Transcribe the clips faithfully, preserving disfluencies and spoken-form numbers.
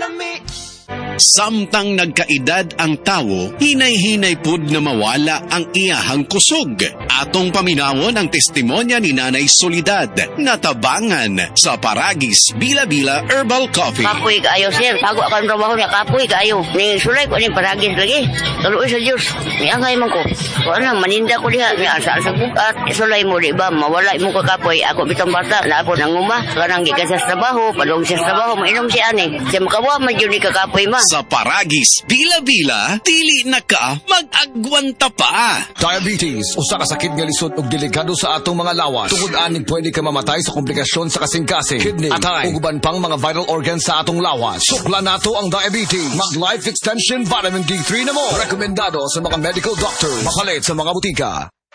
Samtang nagkaedad ang tawo, hinay-hinay pud na mawala ang iyahang kusog. Atong paminawon ang testimonya ni Nanay Solidad, natabangan sa Paragis Bila-Bila Herbal Coffee. Kapoy kaayo, sir. Bago akong trabaho niya, kapoy kaayo. Ni sulay ko ni Paragis lagi. Tuloy sa Diyos. Ni angay man ko. Kung ano, maninda ko diha. Ni asa sa bukat. Sulay mo, di ba? Mawala mo ka kapoy. Ako bitang bata. Na ako nanguma. Karang gikan sa trabaho. Padong sa trabaho. Mainom si ani. Siya makawa, magyun ni ka kapoy ma. Sa Paragis Bila-Bila, dili na ka mag-agwanta pa. Diabetes, usa ka sakit nga lisod ug delikado sa atong mga lawas. Tungod aning pwede ka mamatay sa komplikasyon sa kasing-kasing, kidney, atay, ug uban pang mga vital organs sa atong lawas. Sukla nato ang diabetes. Mag Life Extension Vitamin D three na mo. Rekomendado sa mga medical doctors. Mapalit sa mga butika.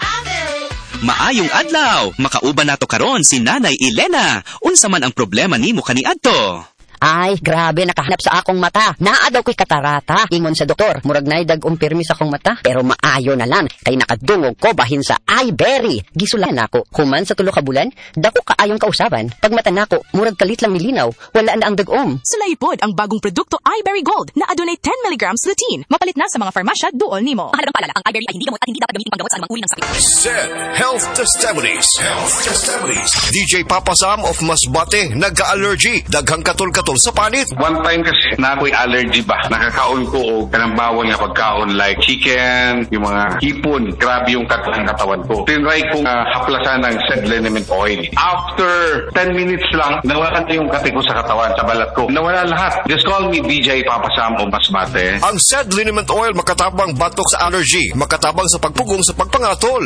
Maayong adlaw, makauban nato karon si Nanay Elena. Unsa man ang problema nimo kaniadto? Ay, grabe, nakahanap sa akong mata. Naadaw ko'y katarata. Ingon sa doktor, murag na'y dag-umpirmi sa akong mata. Pero maayo na lang, kay nakadungog ko bahin sa iBerry. Gisulan ako, human sa tulo ka bulan, dako kaayong kausaban. Pag mata nako, murag kalit lang milinaw, wala na ang dag-om. Sulaipod ang bagong produkto iBerry Gold na adunay ten milligrams lutein. Mapalit na sa mga farmasya duol nimo. Mahalagang paalala, ang iBerry ay hindi gamot at hindi dapat gamitin panggamot sa anumang uri ng sakit. Said Health Testimonies. Health Testimonies. D J Papa Sam of Masbate, nagka-allergy. Daghang katol-katol sa panit. One time kasi na ako'y allergy ba. Nakakaon ko o kanang bawal nga pagkaon like chicken, yung mga hipon. Grabe yung katang katawan ko. Tinry kong uh, haplasan ng Said Liniment Oil. After ten minutes lang, nawala na yung kati ko sa katawan, sa balat ko. Nawala lahat. Just call me D J Papa Sam o Masbate. Ang Said Liniment Oil makatabang batok sa allergy, makatabang sa pagpugong sa pagpangatol.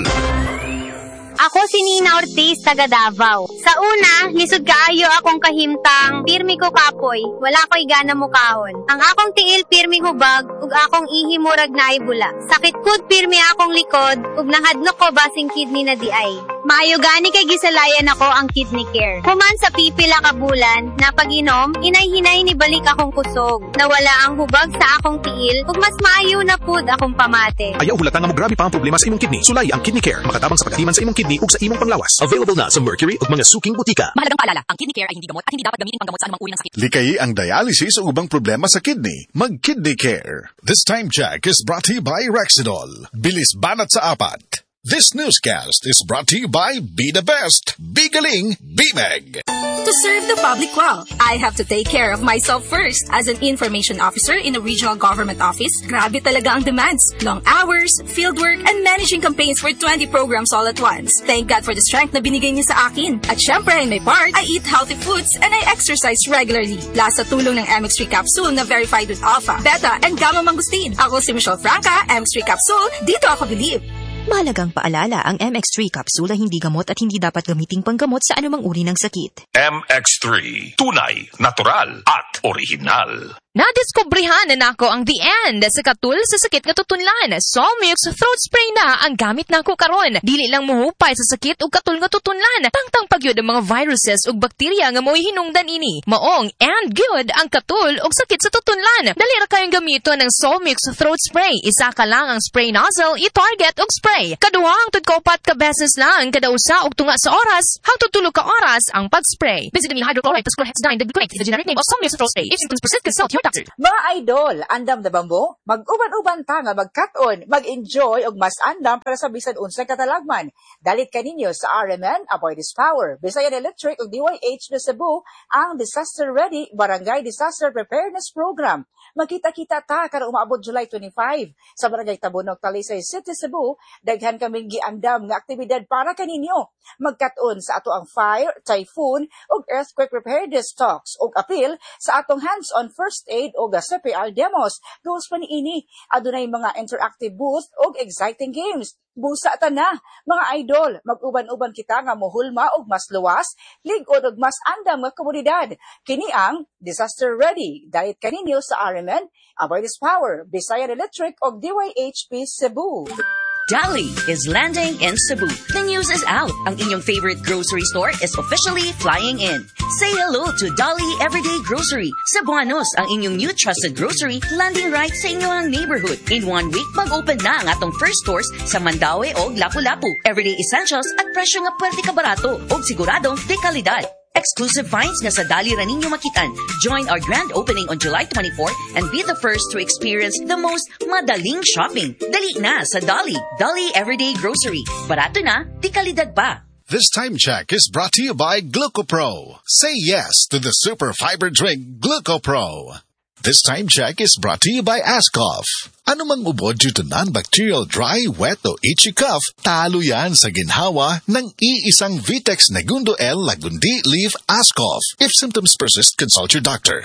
Ako si Nina Ortiz, taga Davao. Sa una, lisod kaayo akong kahimtang, pirmi ko kapoy, wala ko'y gana mukahon. Ang akong tiil pirmi hubag, ug akong ihi murag na bula. Sakit kud pirmi akong likod, ug nahadlok ko basing kidney na di ay. Maayo gani kay gisalayan ako ang kidney care. Human sa pipila ka bulan, na pag-inom, inay-hinay ni balik akong kusog. Nawala ang hubag sa akong tiil, ug mas maayo na pud akong pamate. Ayaw hulatan nga mo grabe pa ang problema sa imong kidney. Sulay ang Kidney Care, makatabang sa pagatiman sa imong kidney ug sa imong panglawas. Available na sa Mercury ug mga suking butika. Mahalagang paalala, ang kidney care ay hindi gamot at hindi dapat gamitin panggamot sa anumang uri ng sakit. Likay ang dialysis o ubang problema sa kidney. Mag-Kidney Care. This time check is brought to you by Rexidol. Bilis banat sa apat. This newscast is brought to you by Be The Best, Bigaling, B-Meg. To serve the public well, I have to take care of myself first. As an information officer in a regional government office, grabe talaga ang demands. Long hours, fieldwork, and managing campaigns for twenty programs all at once. Thank God for the strength na binigay niya sa akin. At syempre, in my part, I eat healthy foods and I exercise regularly. Plus sa tulong ng M X three capsule na verified with alpha, beta, and gamma mangosteen. Ako si Michelle Franca, M X three capsule, dito ako believe. Mahalagang paalala, ang M X three capsule ay hindi gamot at hindi dapat gamiting panggamot sa anumang uri ng sakit. M X three, tunay, natural, at original. Nadiskubrihan na nako ang the end sa katul sa sakit nga tutunlan. Solmux throat spray na ang gamit nako karon. Dili lang muhupay sa sakit ug katul nga tutunlan. Tangtang pagyud ang mga viruses ug bakterya nga mo'y hinungdan ini. Maong and good ang katul ug sakit sa tutunlan. Dali ra kayong gamiton ng Solmux throat spray. Isa ka lang ang spray nozzle, i-target ug spray. Kaduha hangtod ka upat ka beses lang kada usa og tunga sa oras. Hangtod tulo ka oras ang pag-spray. Visit ni hydrochloride plus chlorhexidine degluconate. The generic name of Solmux throat spray. If symptoms persist, consult your doctor. Mga idol, andam na ba mo? Mag-uban-uban ta nga mag-cut-on, mag-enjoy og mas andam para sa bisan unsay katalagman. Dalit kaninyo sa R M N, Avoid This Power, Bisayan Electric ug D Y H na Cebu, ang Disaster Ready Barangay Disaster Preparedness Program. Magkita-kita ta karong umaabot July twenty-five sa Barangay Tabonog, Talisay City, Cebu. Daghan kaming giandam nga aktibidad para kaninyo. Mag-cut-on sa ato ang fire, typhoon ug earthquake preparedness talks ug appeal sa atong hands-on first aid o C P R demos. Goals pa ni ini, adunay mga interactive booth o exciting games. Busa ta na, mga idol, mag-uban-uban kita nga mohulma og mas luwas, lig-on og mas andam nga komunidad. Kini ang Disaster Ready. Dalit kaninyo sa R M N, Avoid This Power, Bisayan Electric og D Y H P Cebu. Dali is landing in Cebu. The news is out. Ang inyong favorite grocery store is officially flying in. Say hello to Dali Everyday Grocery. Cebuanos, ang inyong new trusted grocery, landing right sa inyong neighborhood. In one week, mag-open na ang atong first stores sa Mandaue o Lapu-Lapu. Everyday essentials at presyo nga pwerte ka barato o siguradong de kalidad. Exclusive finds nga sa Dali ra ninyo makitan. Join our grand opening on July twenty-fourth and be the first to experience the most madaling shopping. Dali na sa Dali. Dali Everyday Grocery. Barato na, di kalidad pa. This time check is brought to you by GlucoPro. Say yes to the super fiber drink GlucoPro. This time check is brought to you by Ascoff. Ano mang ubod due to non-bacterial dry, wet o itchy cough, talo yan sa ginhawa ng iisang Vitex Negundo L Lagundi Leaf Ascoff. If symptoms persist, consult your doctor.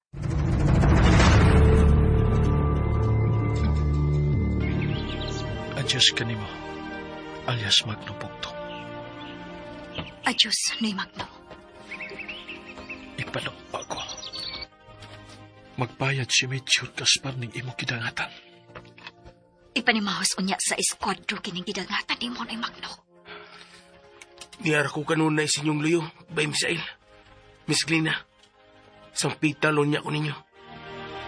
Adyos ka nimo, alias Magno Pugto. Adyos, Noy Magno. Ipalong ako. Magbayad si Medjur Gaspar ning imo kidangatan. Ipanimahos unya sa eskodro kining gidangatan ni mo, Noy Magno. Niyara ko kanunay sa inyong luyo, Bay Misael. Miss Glina, sampita niya ko ninyo.